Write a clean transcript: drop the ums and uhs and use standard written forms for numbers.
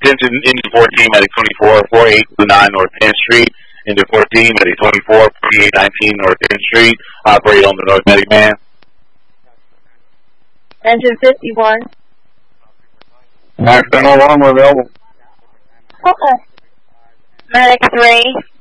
Attention, engine 14, medic 24, 4829 North 10th Street. Engine 14, medic 24, 4819 North 10th Street. Operate on the North Medic man. Engine 51. Accident alarm available. Okay. Medic 3.